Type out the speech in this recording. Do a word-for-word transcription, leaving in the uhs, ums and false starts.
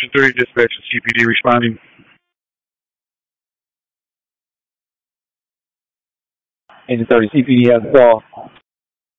Option three, dispatch to C P D responding. Agent thirty, C P D has a call.